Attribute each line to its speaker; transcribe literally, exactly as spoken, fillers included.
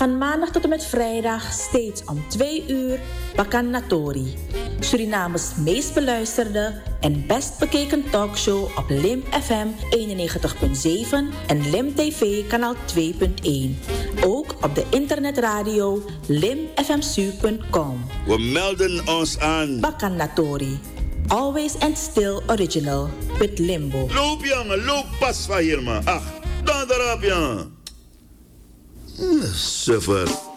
Speaker 1: Van maandag tot en met vrijdag steeds om twee uur Bakan Natori. Surinames meest beluisterde en best bekeken talkshow op Lim F M eenennegentig komma zeven en Lim T V kanaal twee punt één. Ook op de internetradio lim f m s u punt com.
Speaker 2: We melden ons aan
Speaker 1: Bakan Natori. Always and still original with Limbo.
Speaker 2: Loop jongen, loop pas van hier man. Ach, dan erop jongen. Suffer.